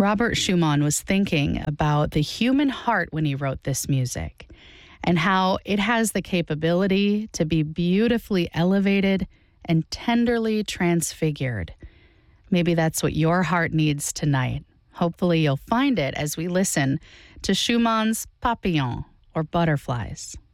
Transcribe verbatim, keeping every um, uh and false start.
Robert Schumann was thinking about the human heart when he wrote this music and how it has the capability to be beautifully elevated and tenderly transfigured. Maybe that's what your heart needs tonight. Hopefully you'll find it as we listen to Schumann's Papillons, or Butterflies.